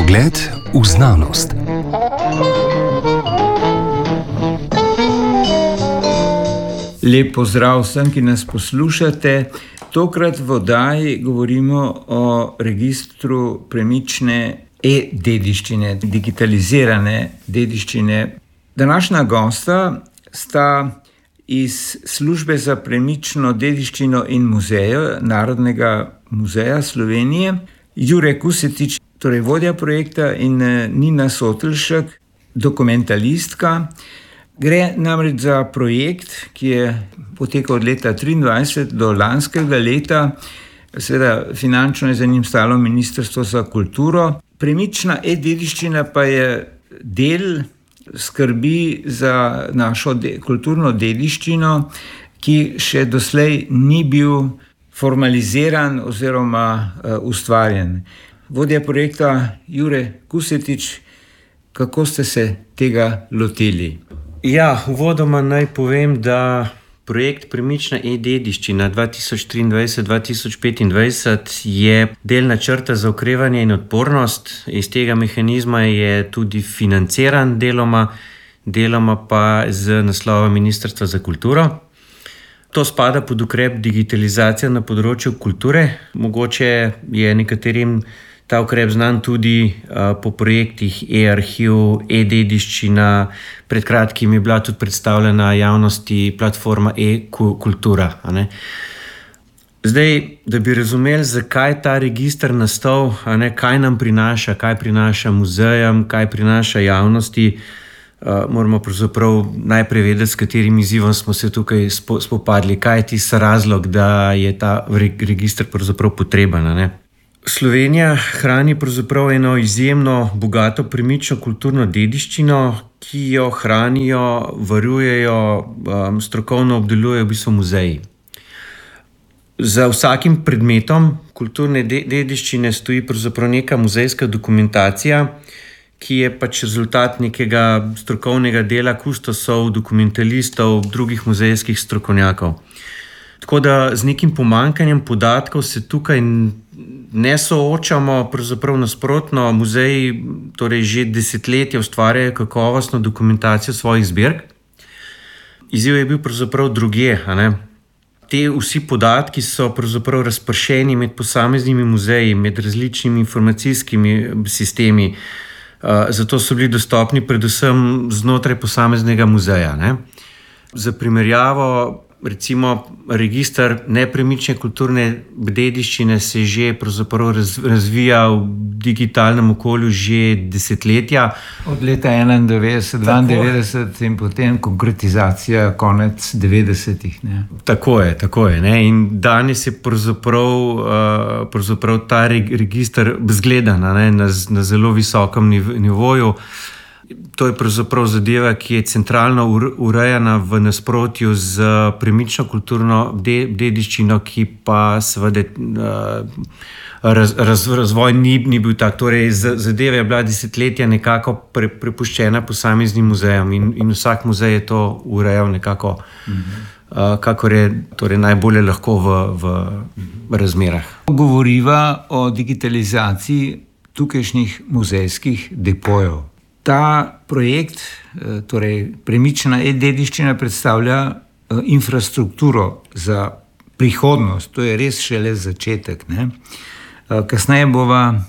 Pogled v znanost. Lep pozdrav vsem, ki nas poslušate. Tokrat v oddaji govorimo o registru premične e-dediščine, digitalizirane dediščine. Današnja gosta sta iz Službe za premično dediščino in muzeje Narodnega muzeja Slovenije, Jure Kusetič, torej vodja projekta, in Nina Sotelšek, dokumentalistka. Gre namreč za projekt, ki je potekal od leta 2023 do lanskega leta. Seveda finančno je za njim stalo Ministrstvo za kulturo. Premična e-dediščina pa je del skrbi za našo kulturno dediščino, ki še doslej ni bil formaliziran oziroma ustvarjen. Vodja projekta Jure Kusetič, kako ste se tega lotili? Ja, uvodoma naj povem, da projekt Premična e-dediščina 2023-2025 je del načrta za okrevanje in odpornost. Iz tega mehanizma je tudi financiran deloma pa z naslova Ministrstva za kulturo. To spada pod ukrep digitalizacije na področju kulture. Mogoče je nekaterim ta ukrep znan tudi po projektih e-arhiv, e-dediščina. Pred kratkim je bila tudi predstavljena javnosti platforma e-kultura. Zdaj, da bi razumeli, zakaj ta register nastal, kaj nam prinaša, kaj prinaša muzejem, kaj prinaša javnosti, moramo pravzaprav najprej vedeti, s katerim izzivom smo se tukaj spopadli, kaj je tisti razlog, da je ta register pravzaprav potreben. Slovenija hrani pravzaprav eno izjemno bogato premično kulturno dediščino, ki jo hranijo, varujejo, strokovno obdelujejo v bistvu muzeji. Za vsakim predmetom kulturne dediščine stoji pravzaprav neka muzejska dokumentacija, ki je pač rezultat nekega strokovnega dela kustosov, dokumentalistov, drugih muzejskih strokovnjakov. Tako da z nekim pomanjkanjem podatkov se tukaj ne soočamo, pravzaprav nasprotno, muzeji torej že desetletja ustvarjajo kakovostno dokumentacijo svojih zbirk. Izziv je bil pravzaprav drugje. Te vsi podatki so pravzaprav razpršeni med posameznimi muzeji, med različnimi informacijskimi sistemi, zato so bili dostopni predvsem znotraj posameznega muzeja. Za primerjavo, recimo, register nepremične kulturne dediščine se že pravzaprav razvija v digitalnem okolju že desetletja. Od leta 1991, 1992 in potem konkretizacija konec 90-ih. Tako je. In danes je pravzaprav ta register zgledan na zelo visokem nivoju. To je pravzaprav zadeva, ki je centralno urejena v nasprotju z premično kulturno dediščino, ki pa seveda razvoj ni bil tak. Torej, zadeva je bila desetletja nekako prepuščena posameznim muzejem in vsak muzej je to urejal nekako, kakor je torej najbolje lahko v razmerah. Govoriva o digitalizaciji tukajšnjih muzejskih depojev. Ta projekt, torej premična e-dediščina, predstavlja infrastrukturo za prihodnost. To je res šele začetek. Kasneje bova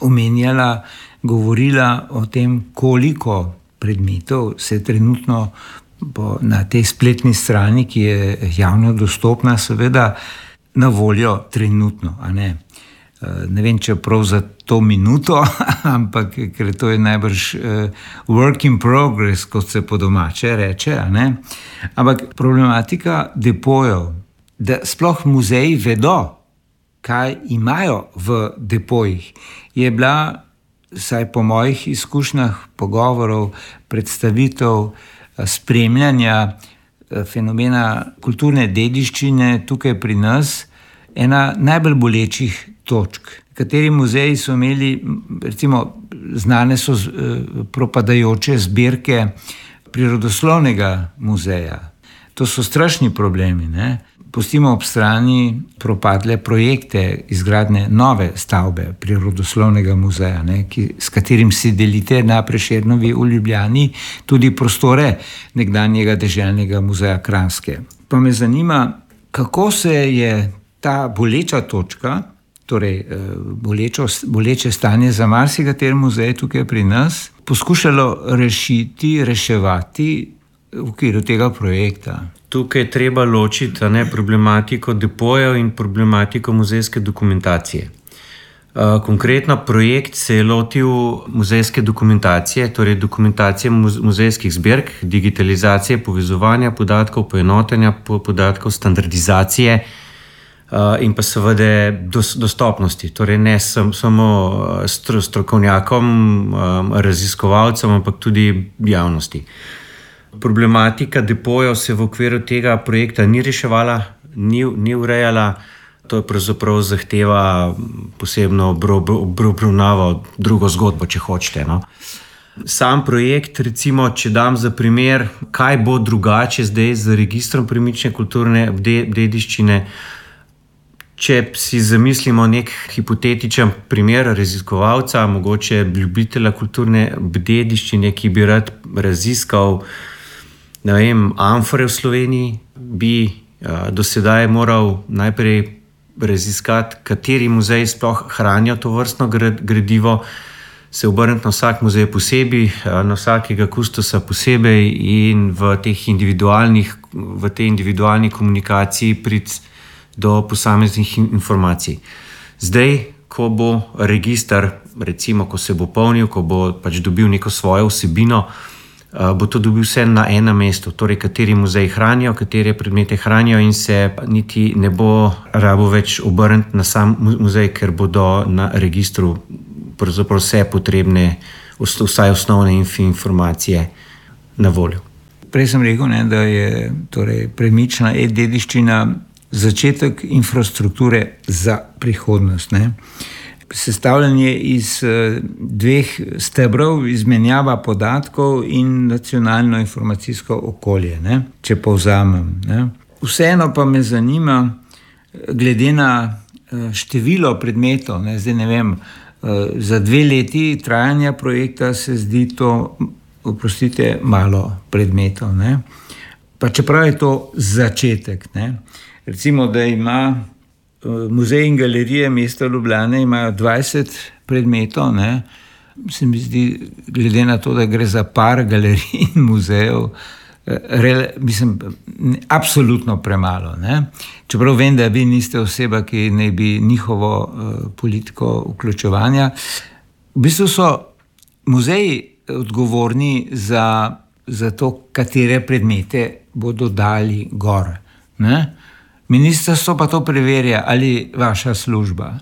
govorila o tem, koliko predmetov se trenutno na tej spletni strani, ki je javno dostopna, seveda na voljo trenutno. Ne vem, če prav za to minuto, ampak ker to je najbrž work in progress, kot se po domače reče. Ampak problematika depojev, da sploh muzeji vedo, kaj imajo v depojih, je bila, vsaj po mojih izkušnjah, pogovorov, predstavitev, spremljanja fenomena kulturne dediščine tukaj pri nas, ena najbolj bolečih točk. Kateri muzeji so imeli, recimo, znane so propadajoče zbirke Prirodoslovnega muzeja. To so strašni problemi. pustimo ob strani propadle projekte izgradnje nove stavbe Prirodoslovnega muzeja, s katerim si delite na Prešernovi v Ljubljani tudi prostore nekdanjega deželnega muzeja Kranjske. Pa me zanima, kako se je ta boleča točka, torej boleče stanje za marsikateri muzej tukaj pri nas, poskušalo reševati v okviru tega projekta. Tukaj je treba ločiti problematiko depojev in problematiko muzejske dokumentacije. Konkretno projekt se je lotil muzejske dokumentacije, torej dokumentacije muzejskih zbirk, digitalizacije, povezovanja podatkov, poenotenja podatkov, standardizacije in pa seveda dostopnosti. Torej ne samo strokovnjakom, raziskovalcem, ampak tudi javnosti. Problematika depojev se v okviru tega projekta ni reševala, ni urejala. To je pravzaprav zahteva posebno obravnavo, drugo zgodbo, če hočete. Sam projekt, recimo, če dam za primer, kaj bo drugače zdaj z registrom premične kulturne dediščine. Če si zamislimo nek hipotetičen primer raziskovalca, mogoče ljubitelja kulturne dediščine, ki bi rad raziskal amfore v Sloveniji, bi do sedaj moral najprej raziskati, kateri muzeji sploh hranijo to vrstno gradivo, se obrniti na vsak muzej posebej, na vsakega kustosa posebej in v tej individualni komunikaciji priti do posameznih informacij. Zdaj, ko bo register, recimo, ko se bo polnil, ko bo pač dobil neko svojo vsebino, bo to dobil vse na enem mestu, torej kateri muzeji hranijo, katere predmete hranijo in se niti ne bo rabo več obrniti na sam muzej, ker bodo na registru pravzaprav vse potrebne, vsaj osnovne informacije na voljo. Prej sem rekel, da je torej premična dediščina začetek infrastrukture za prihodnost. Sestavljanje iz dveh stebrov, izmenjava podatkov in nacionalno informacijsko okolje, če povzamem. Vseeno pa me zanima, glede na število predmetov, zdaj ne vem, za 2 leti trajanja projekta se zdi to, oprostite, malo predmetov. Pa čeprav je to začetek. Recimo, da ima muzej in galerije mesta Ljubljane imajo 20 predmetov, se mi zdi, glede na to, da gre za par galerij in muzejev, mislim, absolutno premalo. Čeprav vem, da vi niste oseba, ki naj bi njihovo politiko vključevanja. V bistvu so muzeji odgovorni za to, katere predmete bodo dali gor. Ministrstvo pa to preverja, ali vaša služba?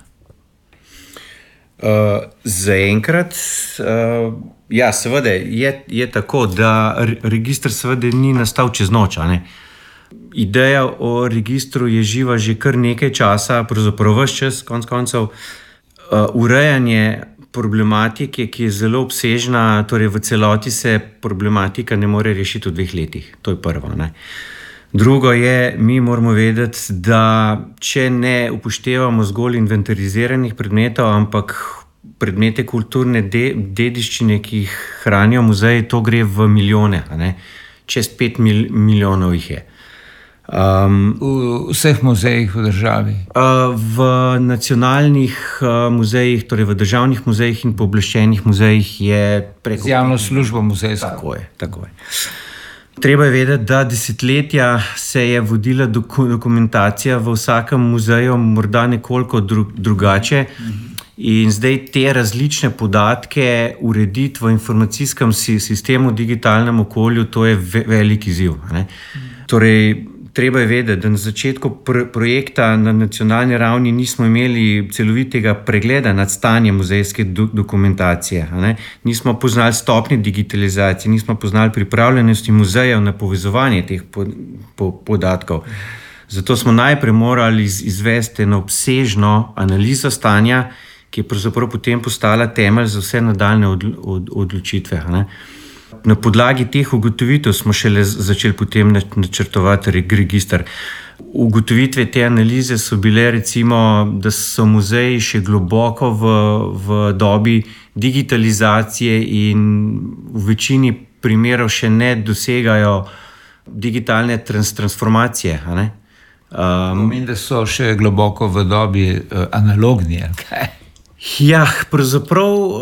Zaenkrat, ja, seveda je tako, da register seveda ni nastal čez noč. Ideja o registru je živa že kar nekaj časa, pravzaprav ves čas, konec koncev. Urejanje problematike, ki je zelo obsežna, torej v celoti se problematika ne more rešiti v 2 letih. To je prvo. Drugo je, mi moramo vedeti, da če ne upoštevamo zgolj inventariziranih predmetov, ampak predmete kulturne dediščine, ki jih hranijo muzeji, to gre v milijone. Čez 5 milijonov jih je. V vseh muzejih v državi? V nacionalnih muzejih, torej v državnih muzejih in pooblaščenih muzejih je preko... Z javno službo muzejsko. Tako je. Treba je vedeti, da desetletja se je vodila dokumentacija v vsakem muzeju morda nekoliko drugače in zdaj te različne podatke urediti v informacijskem sistemu, digitalnem okolju, to je velik izziv. Torej, treba je vedeti, da na začetku projekta na nacionalni ravni nismo imeli celovitega pregleda nad stanjem muzejske dokumentacije. Nismo poznali stopnje digitalizacije, nismo poznali pripravljenosti muzejev na povezovanje teh podatkov. Zato smo najprej morali izvesti eno obsežno analizo stanja, ki je pravzaprav potem postala temelj za vse nadaljne odločitve. Na podlagi teh ugotovitev smo šele začeli potem načrtovati register. Ugotovitve te analize so bile recimo, da so muzeji še globoko v dobi digitalizacije in v večini primerov še ne dosegajo digitalne transformacije. Pomeni, da so še globoko v dobi analogni, ali kaj? Ja, pravzaprav,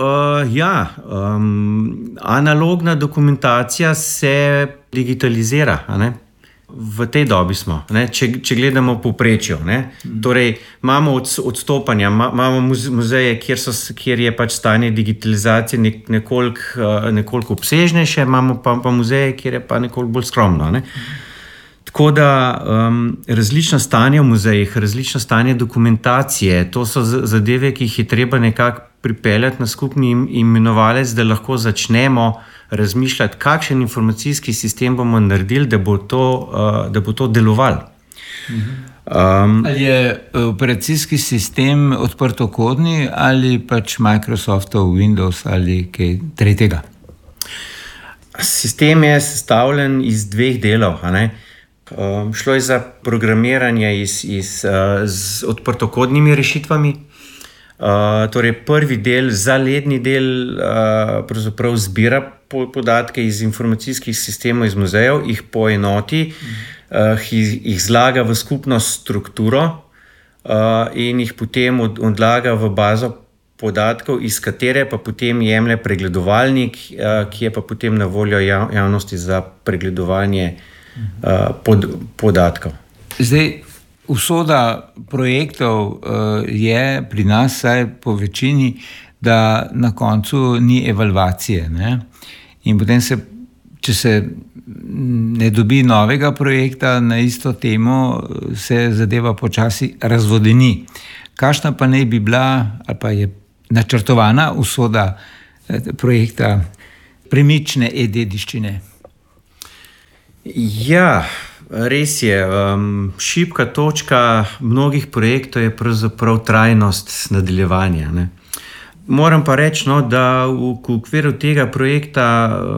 analogna dokumentacija se digitalizira, v tej dobi smo, če gledamo povprečje. Torej, imamo odstopanja, imamo muzeje, kjer je pač stanje digitalizacije nekoliko obsežnejše, imamo pa muzeje, kjer je pa nekoliko bolj skromno. Tako da različna stanja v muzejih, različna stanja dokumentacije, to so zadeve, ki jih je treba nekako pripeljati na skupni imenovalec, da lahko začnemo razmišljati, kakšen informacijski sistem bomo naredili, da bo to delovalo. Ali je operacijski sistem odprtokodni ali pač Microsoftov Windows ali kaj tretjega? Sistem je sestavljen iz dveh delov. Šlo je za programiranje z odprtokodnimi rešitvami. Torej, prvi del, zaledni del, pravzaprav zbira podatke iz informacijskih sistemov iz muzejev, jih poenoti, jih zlaga v skupno strukturo in jih potem odlaga v bazo podatkov, iz katere pa potem jemlje pregledovalnik, ki je pa potem na voljo javnosti za pregledovanje podatkov. Zdaj, usoda projektov je pri nas, saj po večini, da na koncu ni evalvacije. In potem če se ne dobi novega projekta na isto temo, se zadeva počasi razvodeni. Kakšna pa naj bi bila, ali pa je načrtovana usoda projekta premične e-dediščine? Ja, res je. Šibka točka mnogih projektov je pravzaprav trajnost nadaljevanja. Moram pa reči, da v okviru tega projekta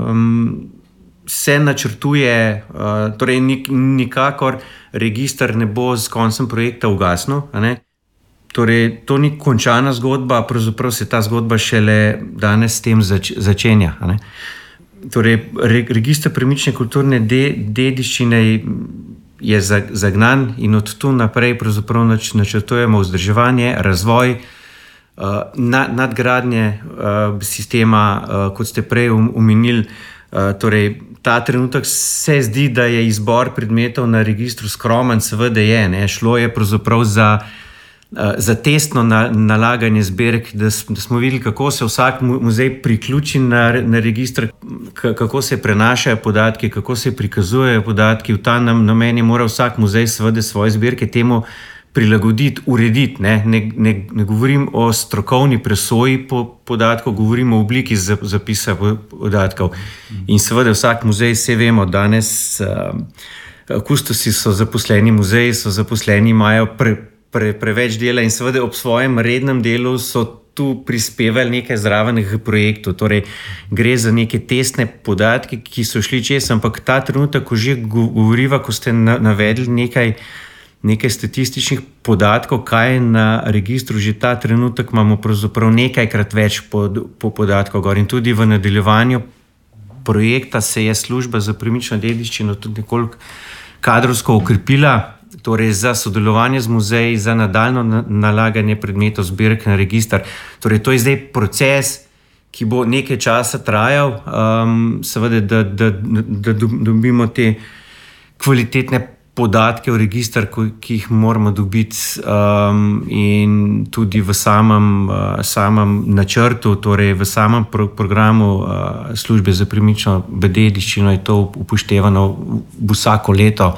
se načrtuje, torej nikakor register ne bo z koncem projekta ugasnil. Torej, to ni končana zgodba, pravzaprav se ta zgodba šele danes s tem začenja. Torej, register premične kulturne dediščine je zagnan in od tu naprej pravzaprav načrtujemo vzdrževanje, razvoj, nadgradnje sistema, kot ste prej omenili. Torej, ta trenutek se zdi, da je izbor predmetov na registru skromen, seveda je. Šlo je pravzaprav za testno nalaganje zbirk, da smo videli, kako se vsak muzej priključi na register, kako se prenašajo podatki, kako se prikazujejo podatki. V ta namen je moral vsak muzej seveda svoje zbirke temu prilagoditi, urediti. Ne govorim o strokovni presoji podatkov, govorim o obliki zapisa podatkov. In seveda vsak muzej, vse vemo, danes kustosi so zaposleni, muzeji so zaposleni, imajo preveč dela in seveda ob svojem rednem delu so tu prispevali nekaj zraven k projektu. Torej, gre za neke testne podatke, ki so šli čez, ampak ta trenutek, ko že govoriva, ko ste navedli nekaj statističnih podatkov, kaj je na registru, že ta trenutek imamo pravzaprav nekajkrat več podatkov gor. In tudi v nadaljevanju projekta se je služba za premično dediščino tudi nekoliko kadrovsko okrepila. Torej, za sodelovanje z muzeji, za nadaljno nalaganje predmetov zbirk na register. Torej, to je zdaj proces, ki bo nekaj časa trajal, seveda, da dobimo te kvalitetne podatke v register, ki jih moramo dobiti, in tudi v samem načrtu, torej v samem programu službe za premično dediščino je to upoštevano vsako leto.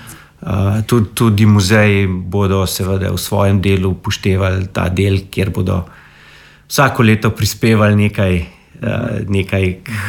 Tudi muzeji bodo seveda v svojem delu upoštevali ta del, kjer bodo vsako leto prispevali nekaj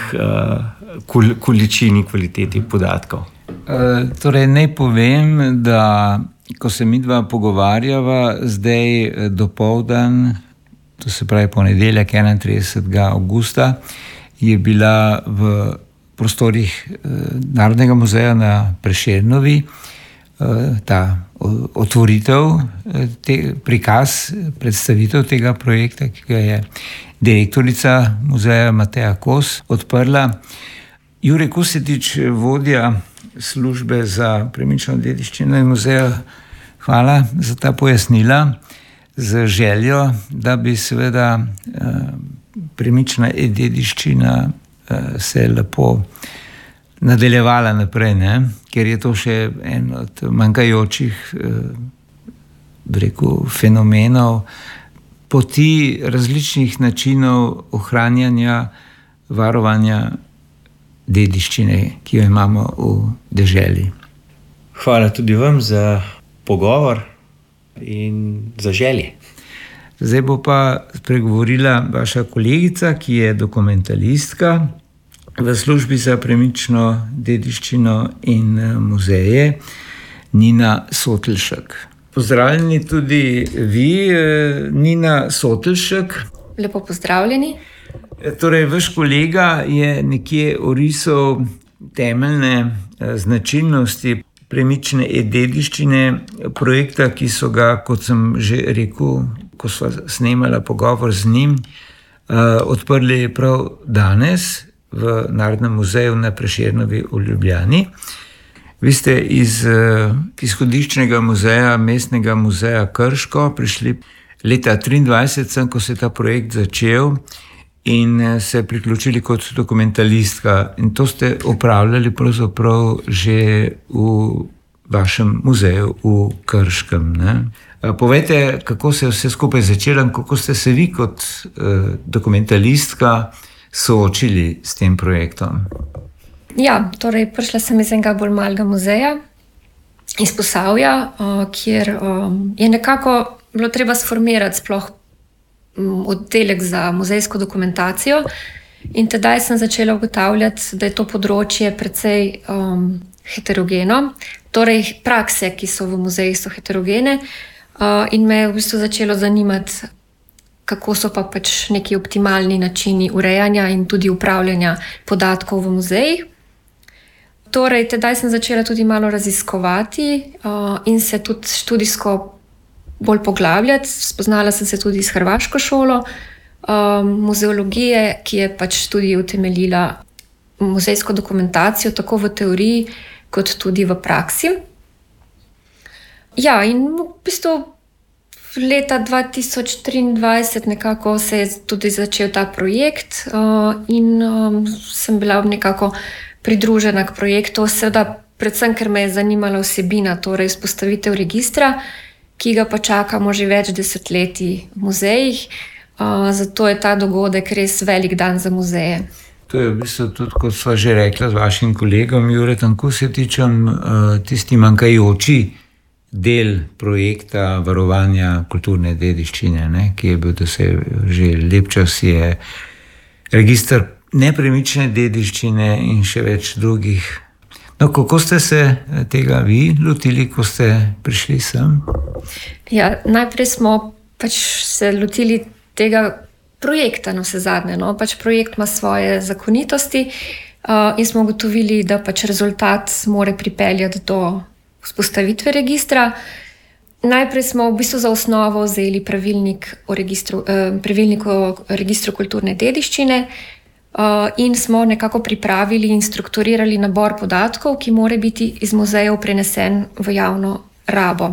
količini, kvaliteti podatkov. Torej, naj povem, da ko se midva pogovarjava zdaj dopoldan, to se pravi ponedeljek 31. avgusta, je bila v prostorih Narodnega muzeja na Prešernovi, ta otvoritev, prikaz, predstavitev tega projekta, ki ga je direktorica muzeja Mateja Kos odprla. Jure Kusetič, vodja službe za premično dediščino in muzeja, hvala za ta pojasnila, z željo, da bi seveda premična dediščina se lepo nadaljevala naprej, ne? Ker je to še en od manjkajočih fenomenov, poti različnih načinov ohranjanja, varovanja dediščine, ki jo imamo v deželi. Hvala tudi vam za pogovor in za želje. Zdaj bo pa spregovorila vaša kolegica, ki je dokumentalistka v službi za premično dediščino in muzeje, Nina Sotelšek. Pozdravljeni tudi vi, Nina Sotelšek. Lepo pozdravljeni. Torej, vaš kolega je nekje orisal temeljne značilnosti premične dediščine, projekta, ki so ga, kot sem že rekel, ko sva snemala pogovor z njim, odprli prav danes v Narodnem muzeju na Prešernovi v Ljubljani. Vi ste iz izhodiščnega muzeja, Mestnega muzeja Krško, prišli leta 1923, ko se je ta projekt začel, in se priključili kot dokumentalistka. In to ste opravljali pravzaprav že v vašem muzeju v Krškem, ne? Povejte, kako se je vse skupaj začelo in kako ste se vi kot dokumentalistka soočili s tem projektom? Ja, torej prišla sem iz enega bolj malega muzeja, iz Posavja, kjer je nekako bilo treba sformirati sploh oddelek za muzejsko dokumentacijo, in tedaj sem začela ugotavljati, da je to področje precej heterogeno, torej prakse, ki so v muzejih, so heterogene, in me je v bistvu začelo zanimati, kako so pa pač neki optimalni načini urejanja in tudi upravljanja podatkov v muzejih. Torej, tedaj sem začela tudi malo raziskovati in se tudi študijsko bolj poglabljati. Spoznala sem se tudi s hrvaško šolo muzeologije, ki je pač tudi utemeljila muzejsko dokumentacijo, tako v teoriji kot tudi v praksi. Ja, in v bistvu leta 2023 nekako se je tudi začel ta projekt in sem bila nekako pridružena k projektu, seveda predvsem, ker me je zanimala vsebina, torej vzpostavitev registra, ki ga pa čakamo že več desetletij v muzejih, zato je ta dogodek res velik dan za muzeje. To je v bistvu tudi, kot sva že rekla z vašim kolegom Juretom Kusetičem, tisti manjkajoči del projekta varovanja kulturne dediščine, ne, ki je bil že lep čas, je register nepremične dediščine in še več drugih. No, kako ste se tega vi lotili, ko ste prišli sem? Ja, najprej smo pač se lotili tega projekta, no, vsezadnje, no. Pač projekt ima svoje zakonitosti in smo ugotovili, da pač rezultat mora pripeljati do vzpostavitve registra. Najprej smo v bistvu za osnovo vzeli pravilnik o registru kulturne dediščine in smo nekako pripravili in strukturirali nabor podatkov, ki mora biti iz muzejev prenesen v javno rabo.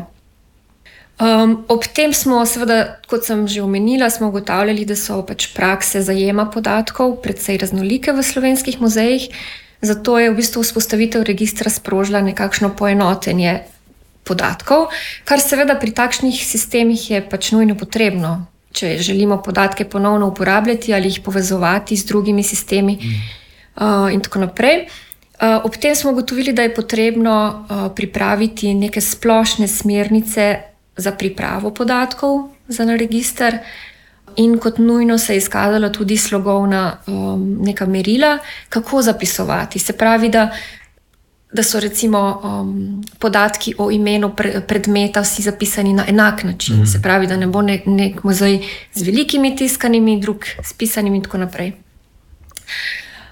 Ob tem smo seveda, kot sem že omenila, smo ugotavljali, da so pač prakse zajema podatkov precej raznolike v slovenskih muzejih, zato je v bistvu vzpostavitev registra sprožila nekakšno poenotenje podatkov, kar seveda pri takšnih sistemih je pač nujno potrebno, če želimo podatke ponovno uporabljati ali jih povezovati z drugimi sistemi in tako naprej. Ob tem smo ugotovili, da je potrebno pripraviti neke splošne smernice za pripravo podatkov za register in kot nujno se je izkazala tudi slogovna neka merila, kako zapisovati. Se pravi, da so recimo podatki o imenu predmeta vsi zapisani na enak način. Se pravi, da ne bo nek muzej z velikimi tiskanimi, drug s pisanimi in tako naprej.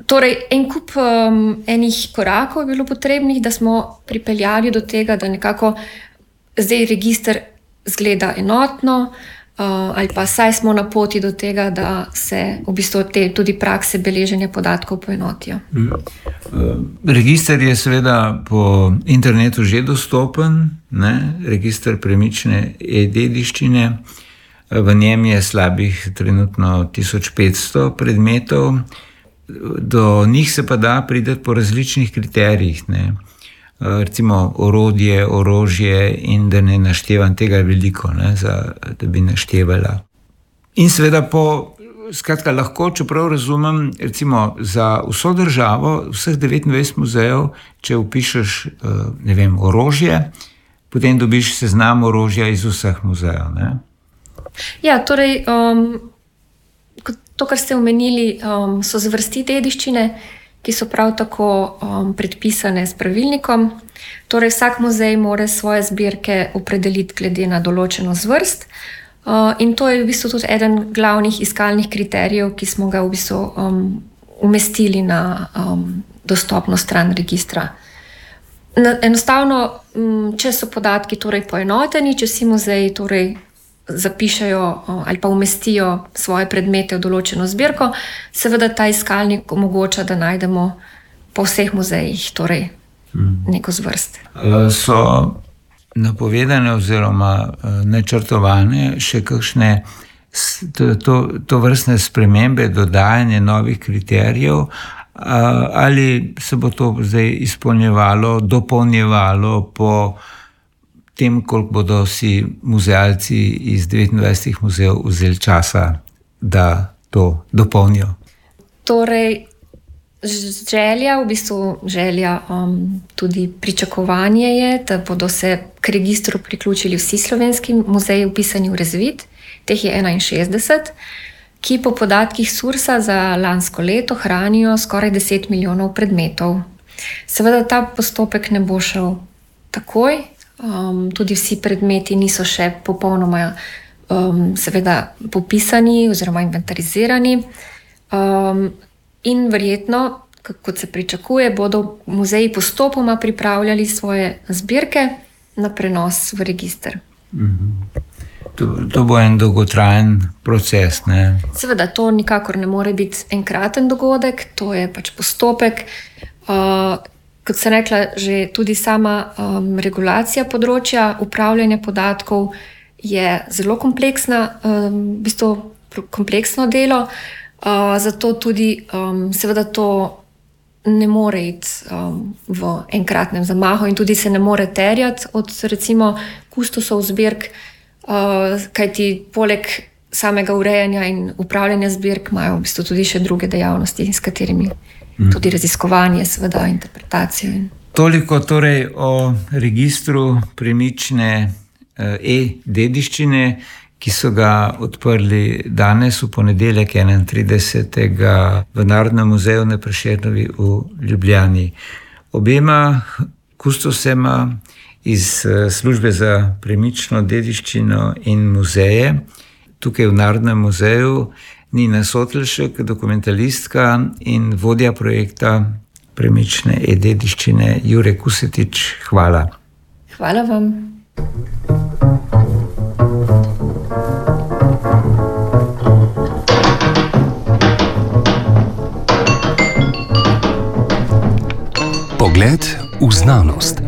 Torej, en kup enih korakov je bilo potrebnih, da smo pripeljali do tega, da nekako zdaj register zgleda enotno, ali pa saj smo na poti do tega, da se v bistvu te tudi prakse beleženja podatkov poenotijo. Register je seveda po internetu že dostopen, ne? Register premične e-dediščine. V njem je slabih trenutno 1500 predmetov. Do njih se pa da priti po različnih kriterijih, ne? Recimo orodje, orožje in da ne naštevam tega veliko, ne? Da bi naštevala. In seveda skratka, lahko, čeprav razumem, recimo za vso državo, vseh 29 muzejev, če vpišeš, ne vem, orožje, potem dobiš seznam orožja iz vseh muzejev, ne? Ja, torej, to, kar ste omenili, so zvrsti dediščine, ki so prav tako predpisane s pravilnikom. Torej, vsak muzej mora svoje zbirke opredeliti glede na določeno zvrst. In to je v bistvu tudi eden glavnih iskalnih kriterijev, ki smo ga v bistvu umestili na dostopno stran registra. Enostavno, če so podatki torej poenoteni, če vsi muzeji torej zapišajo ali pa umestijo svoje predmete v določeno zbirko, seveda ta iskalnik omogoča, da najdemo po vseh muzejih torej neko zvrst. So napovedane oziroma načrtovane še kakšne tovrstne spremembe, dodajanje novih kriterijev, ali se bo to zdaj izpolnjevalo, dopolnjevalo po tem, koliko bodo si muzealci iz 29 muzejev vzeli časa, da to dopolnijo? Torej, želja, tudi pričakovanje je, da bodo se k registru priključili vsi slovenski muzeji vpisani v razvid, teh je 61, ki po podatkih Sursa za lansko leto hranijo skoraj 10 milijonov predmetov. Seveda ta postopek ne bo šel takoj, tudi vsi predmeti niso še popolnoma seveda popisani oziroma inventarizirani. In verjetno, kot se pričakuje, bodo muzeji postopoma pripravljali svoje zbirke na prenos v register. To bo en dolgotrajen proces, ne? Seveda, to nikakor ne more biti enkraten dogodek, to je pač postopek. Kot sem rekla, že tudi sama regulacija področja upravljanja podatkov je zelo kompleksna, v bistvu kompleksno delo, zato tudi seveda to ne more iti v enkratnem zamahu in tudi se ne more terjati od recimo kustosov zbirk, kajti poleg samega urejanja in upravljanja zbirk imajo v bistvu tudi še druge dejavnosti, s katerimi tudi raziskovanje, seveda interpretacijo. Toliko torej o registru premične e-dediščine, ki so ga odprli danes v ponedeljek 31. v Narodnem muzeju na Prešernovi v Ljubljani. Obema kustosema iz službe za premično dediščino in muzeje, tukaj v Narodnem muzeju, Nina Sotelšek, dokumentalistka, in vodja projekta premične e-dediščine Jure Kusetič. Hvala. Hvala vam. Pogled v znanost.